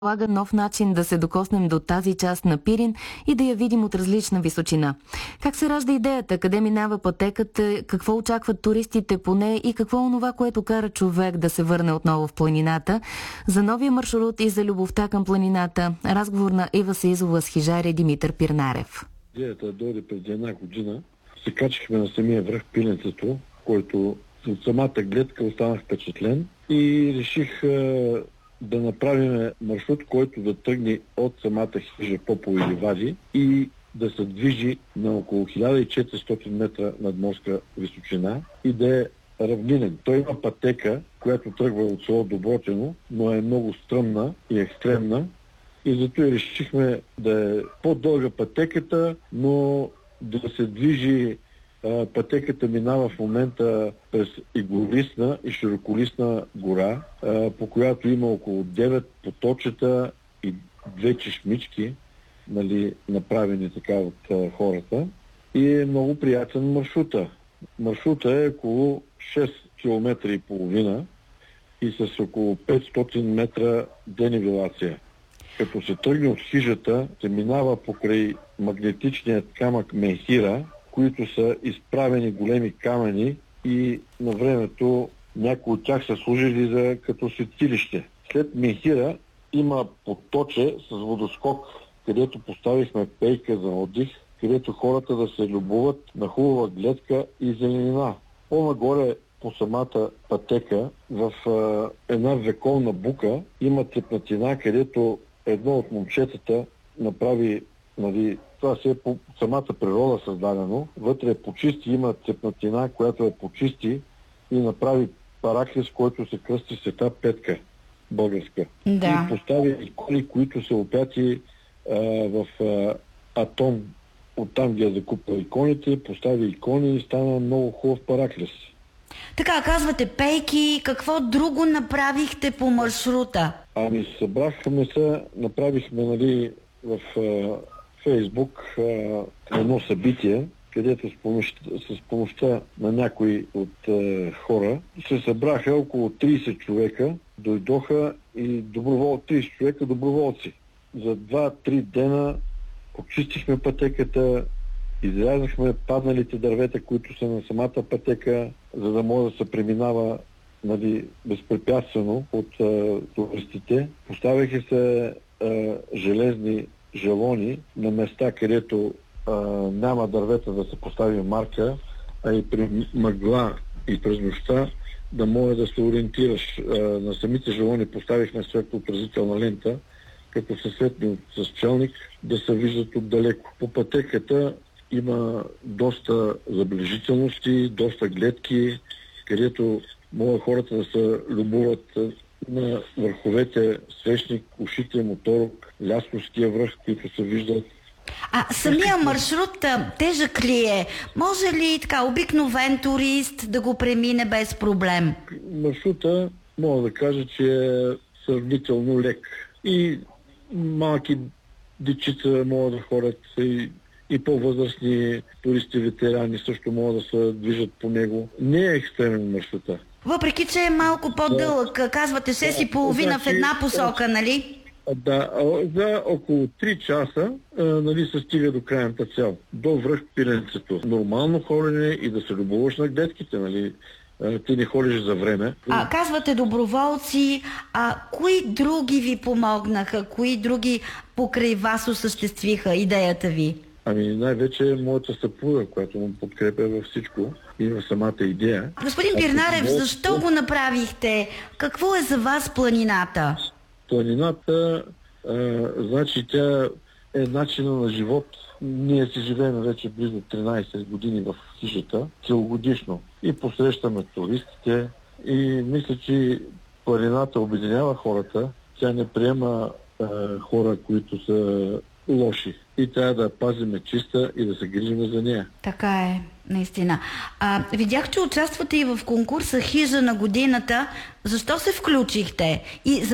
Лага нов начин да се докоснем до тази част на Пирин и да я видим от различна височина. Как се ражда идеята? Къде минава пътеката? Какво очакват туристите по нея? И какво е онова, което кара човек да се върне отново в планината? За новия маршрут и за любовта към планината. Разговор на Ива Саизова с хижаря Димитър Пирнарев. Идеята дойде преди една година. Се качихме на самия връх Пиленцето, който от самата гледка останах впечатлен и реших да направим маршрут, който да тръгне от самата хижа Попови ливади и да се движи на около 1400 метра надморска височина и да е равнинен. Той има пътека, която тръгва от село Добротино, но е много стръмна и екстремна. И зато и решихме да е по-дълга пътеката, но да се движи. Пътеката минава в момента през иглолистна и широколистна гора, по която има около 9 поточета и 2 чешмички, направени така от хората. И е много приятен маршрута. Маршрута е около 6 км и половина и с около 500 метра денивелация. Като се тръгне от хижата, се минава покрай магнетичният камък Менхира, които са изправени големи камъни и на времето някои от тях са служили като светилище. След Менхира има поточе с водоскок, където поставихме пейка за отдих, където хората да се любуват на хубава гледка и зеленина. По-нагоре по самата пътека в една вековна бука има цепнатина, където едно от момчетата направи, това се е по самата природа създадено. Вътре е почисти, има цепнатина, която е почисти и направи параклис, който се кръсти Света Петка, българска. Да. И постави икони, които са опяти в Атон. Оттам ги е закупил иконите, постави икони и стана много хубав параклис. Така, казвате пейки, какво друго направихте по маршрута? Събрахме се, направихме в Фейсбук едно събитие, където с помощта на някои от хора се събраха около 30 човека, дойдоха и 30 човека доброволци. За 2-3 дена почистихме пътеката, изрязахме падналите дървета, които са на самата пътека, за да може да се преминава безпрепятствено от туристите. Поставяха се железни желони на места, където няма дървета да се постави марка, а и при мъгла и през нощта да може да се ориентираш. На самите желони поставихме светлоотразителна лента, като са светни с челник, да се виждат отдалеко. По пътеката има доста забележителности, доста гледки, където могат хората да се любуват на върховете Свещник, Ушите, Моторок, Лясковския връх, които се виждат. Самия маршрут тежък ли е? Може ли така обикновен турист да го премине без проблем? Маршрута мога да кажа, че е сравнително лек. И малки дечица могат да ходят, и по-възрастни туристи, ветерани също могат да се движат по него. Не е екстремен маршрута. Въпреки, че е малко по-дълъг, казвате 6,5 в една посока, нали? Да, за около 3 часа се стига до крайната цел, до връх Пиленцето. Нормално ходене и да се любоваш на гледките, ти не ходиш за време. Казвате доброволци, кои други ви помогнаха? Кои други покрай вас осъществиха идеята ви? Най-вече моята съпруга, която му подкрепя във всичко и в самата идея. Господин Пирнарев, защо го направихте? Какво е за вас планината? Планината, тя е начина на живот. Ние си живеем вече близо 13 години в хижата, целогодишно. И посрещаме туристите. И мисля, че планината обединява хората. Тя не приема хора, които са лоши. И трябва да пазиме чиста и да се грижиме за нея. Така е, наистина. Видях, че участвате и в конкурса Хижа на годината. Защо се включихте? И